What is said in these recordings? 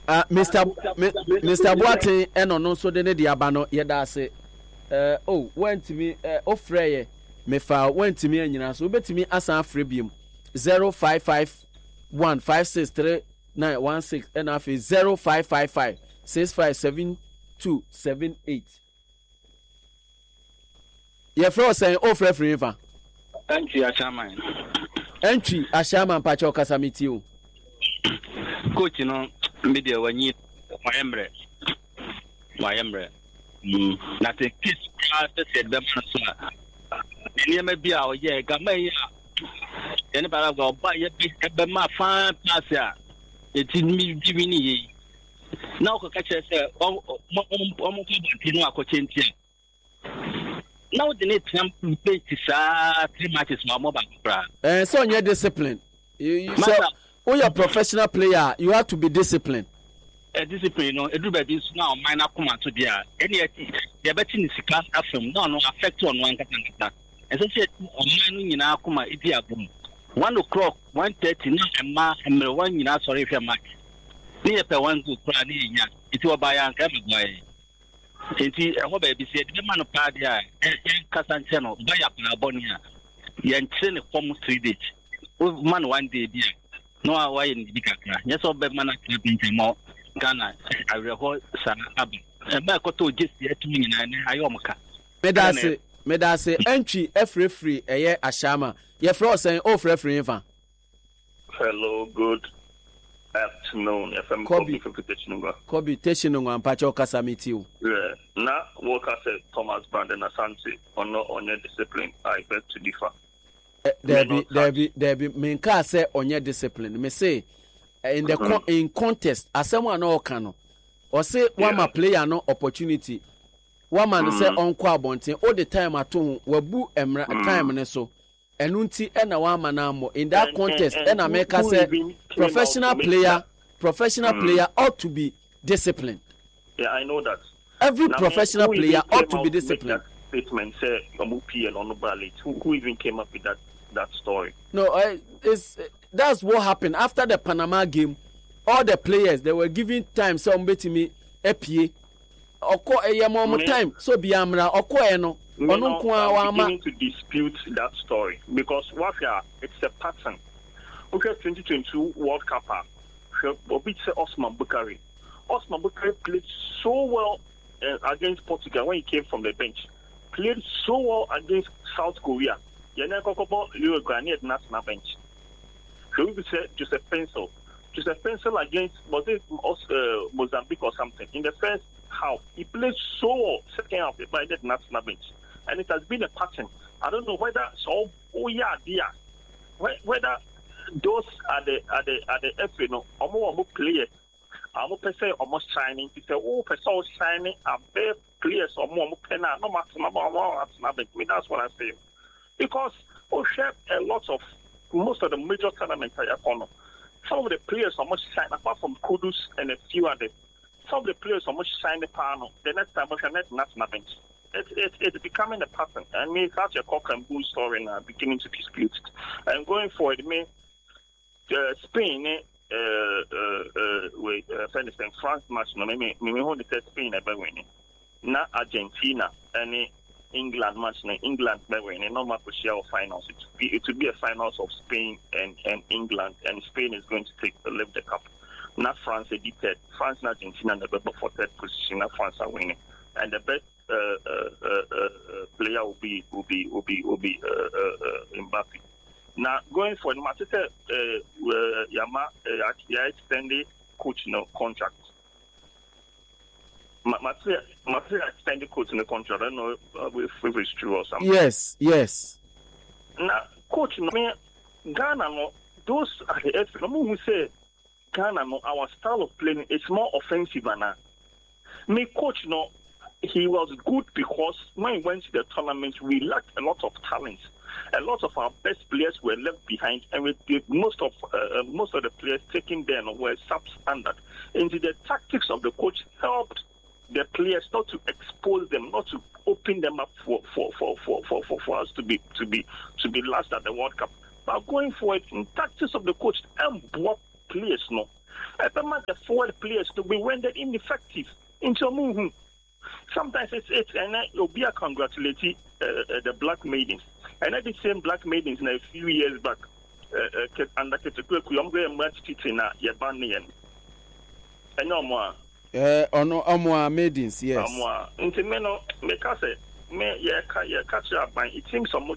Mr. Boateng eno no so de ne dia ba no yeda ase went me ofreye me fa went me anyina so obetimi asan afre biem 0551563916 and afi 0555657278 ye fro say ofre free fa entry ashama pacho kasamiti o coach no media wanyi wayemre na te kiss class said them so any me bia o ye gama ya any para go ba ye be ma fan pass ya eti mi divi ni ye na o ka che say o mo ko no akochenti now the need to play 3 matches more back. So on your discipline so when you're a professional player you have to be disciplined. Discipline, no, everybody is now minor command to the any the betting is class FM, no affect on one and so on in our coma idia boom 1 o'clock 1:30 now and 1 in our sorry if you're match near per 1 to plan it will buy and come away. I hope I said the man of party Casan channel buy up in Abonia and train a form 3 days man 1 day dear no why in the Bicacra yes or bad man more Ghana, I recall San Abbey. And back to just yet to me in Iomoka. Medase entry free a year Ashama. Your frost saying, oh, free. Hello, good afternoon. FM Kobe Teshinunga and Pacho Casamiti. Yeah, now, Walker said Thomas Brandon Asante on your discipline. I beg to differ. There be Minka say on your discipline. Me say. In the in contest as someone no can or say one ma player no opportunity one man say on kwa bonten all the time at home we bu emra time ne so enunti e na one man am in that contest and America say professional player ought to be disciplined. Yeah, I know that every professional player ought to be disciplined. Statement say PL on the ballot. Who even came up with that story? No, that's what happened after the Panama game. All the players they were giving time. So betting me APA. Oko more time. So biamra oko eno. I'm beginning to dispute that story because it's a pattern. Okay, 2022 World Cup. Osman Bukari. Osman Bukari played so well against Portugal when he came from the bench. Played so well against South Korea. Leo Granit national bench. We say Joseph Pencil against Mozambique or something. In the first half, he played so well. Second half, by that national bench, and it has been a pattern. I don't know whether whether those are the FA no almost players. I'm person almost shining. He said, "Oh, person shining. Are bare players or more penna no maximum national bench." I mean, that's what I say. Because share a lot of most of the major tournaments are on. Some of the players are much shine apart from Kudus and a few others. Some of the players are much shine the panel. The next time we can national bench. It's becoming a pattern. And me such a cock and bull story now beginning to dispute it. And going forward, Spain France match no me hold the Spain ever winning. Not Argentina any England match, England by winning normal share finals. It will be a finals of Spain and England, and Spain is going to lift the cup. Not France edited. France and Argentina the best for third position. Not France are winning, and the best player will be Mbappe. Now going for the match, Yama extended coach contract. Matria extended coach in the contract. I don't know if it's true or something. Yes. Now, coach, Ghana, those are the F. Who say Ghana, our style of playing is more offensive than that. Me coach, he was good because when he went to the tournament, we lacked a lot of talent. A lot of our best players were left behind, and most of the players taken there were substandard. And the tactics of the coach helped the players not to expose them, not to open them up for us to be last at the World Cup. But going forward, in tactics of the coach, and what players the forward players to be rendered ineffective into moving. Sometimes it's and you'll be a congratulating the Black Maidens. And at the same Black Maidens in a few years back, under Ketaku, and no more. Maidens, yes. Intimeno, make us catch up by it seems some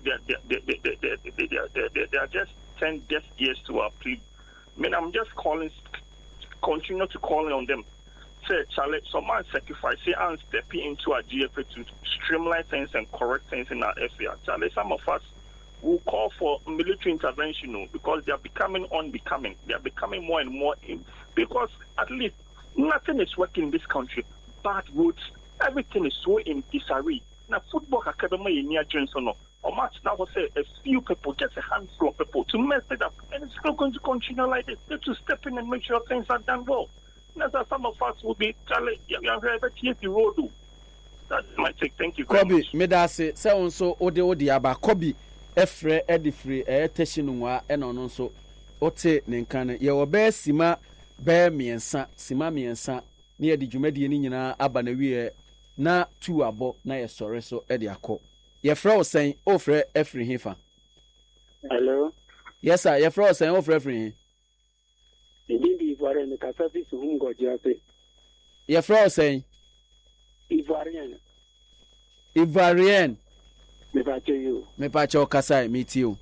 they are just 10 deaf ears to our plea. I mean, I'm just continue to call on them. Say, Charlie, someone sacrifice, say, and stepping into our GFA to streamline things and correct things in our FA. Charlie, some of us will call for military intervention because they are becoming unbecoming. They are becoming more and more because at least nothing is working in this country. Bad roads, everything is so in disarray. Now, football academy in near Johnson, or match now will say a few people, just a handful of people to mess it up, and it's not going to continue like this. They have to step in and make sure things are done well. That's how some of us will be Charlie. You are very the road. That's my take. Thank you. Kobe, medase, say also ode aba Kobe, efre edifree, teshinwa, eno so ote nenkane. Ye obe sima be miensa, sima miensa. Ni edi dwumadi ni nyina aba na wie na tu abo na ye sore so edi akọ. Ye fra o sen o fra efri hefa. Hello. Yes sir, ye fra o sen o fra efri he. Ndi Ivoirian ka service hum gojiase. Ye fra o sen Ivoirian. Me pa cheyo. Me pa cho kasai meet you.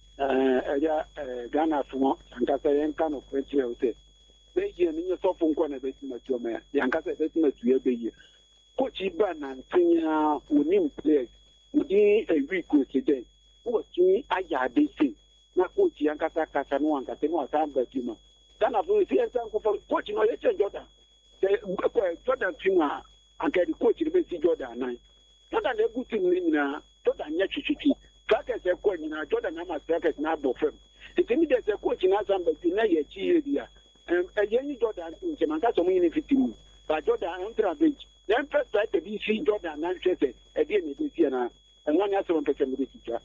Ghana fumo ankasa yenka no kweche o se. Be ye ni so fun kwa na be ti matuo me. Yankasa be ti matuo be ye. Coach Iba na ntinya unim players. Udi a week coach today. Who was aya de say. Na coach yankasa kasa no ankasa no asamba tima. Ghana fumo si ensan ko coach no ye change Jordan. Jordan team and the coach be see Jordan nine. Jordan the good team na Jordan nya chichichi. Trackers e coach na Jordan na ma trackers na do fam. It mean that the coach na asamba na ye chi dia. Any Jordan in Manka so many 15. But Jordan enter bench. Then first try to be see Jordan and say again this year and one year 7% with the teacher.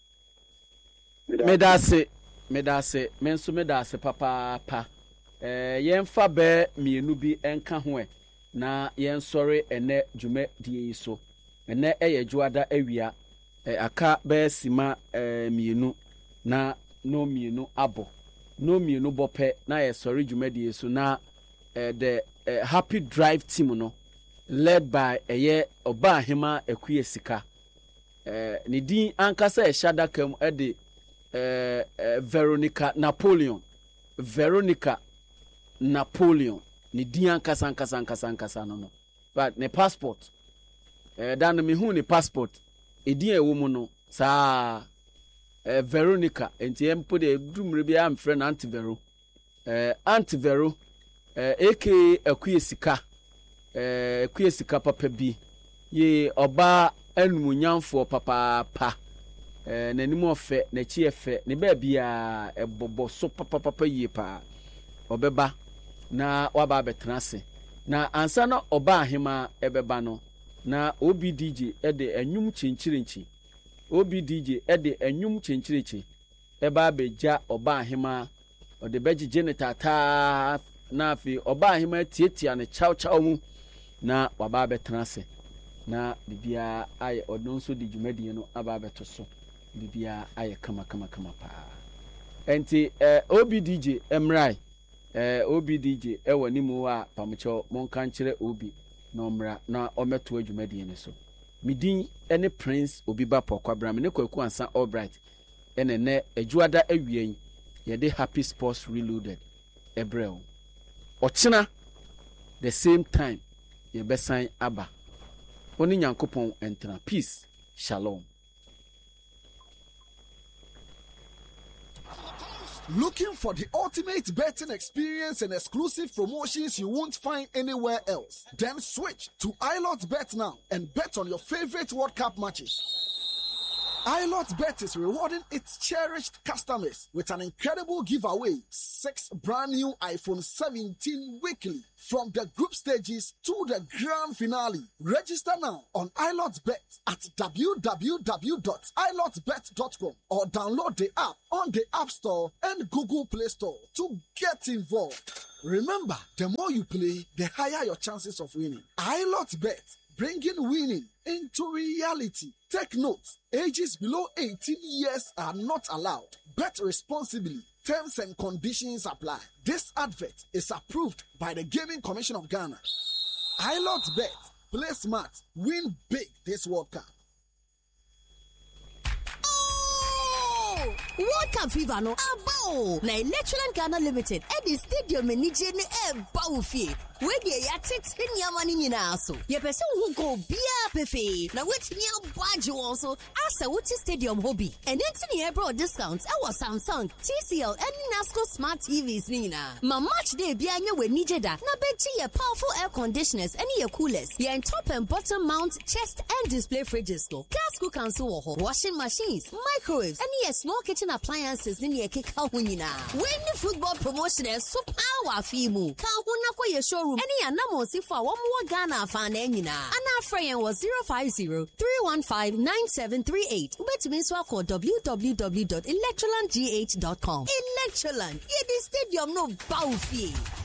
Medase menso medase papa yemfa be mienu bi enka ho na yen sori ene dwume die so ene eye juada awia aka be sima mienu na no mienu abo no mienu bope na ye sori dwume die so na the happy drive team no led by Oba Ahima Ekuye Sika ni din ankasa eshada kam de Veronica Napoleon ni din ankasa no but ne passport dan me hu ne passport edin ewo mu no sa Veronica enti empo de dumre bia am friend Antivero aka Ekuye Sika Ekuye Sika papa bi ye oba anumunyamfo papa n'anim ofe na chi efe ne ba bia ebobo so papa yie pa obeba na waba betrase na ansa na Oba Ahima ebeba no na OBDJ ede anwum chinchirinchi OBDJ ede anwum chinchirinchi eba beja Oba Ahima ode beje ne tata na afi Oba Ahima tietia ne chaw mu na waba betrase na bibia aye odon so di dwumadi no aba beto so bibia aye kama pa enti OBDJ emrai OBDJ ewo nimu a pamcho monka nkire obi na omra na ometo adwumadi ne so midin ene Prince Obiba Pokwabra me ne kwaku ansa Albright ene ne ajuada awien ye de Happy Sports Reloaded ebrel ochina the same time ye besan aba oni nyankopon entra peace shalom. Looking for the ultimate betting experience and exclusive promotions you won't find anywhere else? Then switch to iLotBet now and bet on your favorite World Cup matches. iLotBet is rewarding its cherished customers with an incredible giveaway. 6 brand new iPhone 17 weekly from the group stages to the grand finale. Register now on iLotBet at www.ilotbet.com or download the app on the App Store and Google Play Store to get involved. Remember, the more you play, the higher your chances of winning. iLotBet, bringing winning into reality. Take note, ages below 18 years are not allowed. Bet responsibly. Terms and conditions apply. This advert is approved by the Gaming Commission of Ghana. iLotBet. Play smart. Win big this World Cup. World Cup fever no abo na Electroland Ghana Limited at the stadium enije ne eba ofie we dey yatet nyama ni nyina so ye pese hu go bia pefe na wetimi abwaje won so asa wuti stadium hobby and enti ne ebro discounts e was Samsung, TCL and Nasco smart TVs ni nyina ma match day bia nya we nije da na bechi ye powerful air conditioners and ye coolers ye top and bottom mount chest and display fridges no gas cookers wo ho washing machines microwaves and ye small kitchen appliances ni ye keka ho nyina when football promotion is so power fimu ka ho na kwa ye showroom any anamo sifo a wo Ghana fan na nyina ana friend was 050-315-9738 ubetimi so call www.electrolandgh.com. Electroland ye the stadium no bow fee.